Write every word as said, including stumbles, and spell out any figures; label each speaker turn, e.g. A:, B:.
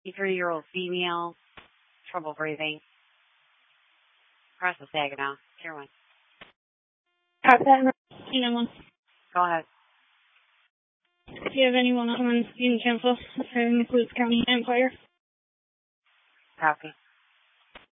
A: Three-year-old female, trouble breathing. Press the Saginaw. Tier one.
B: Copy that. Anyone?
A: Go ahead.
B: Do you have anyone on in Kansas driving the Clues County Empire?
A: Copy.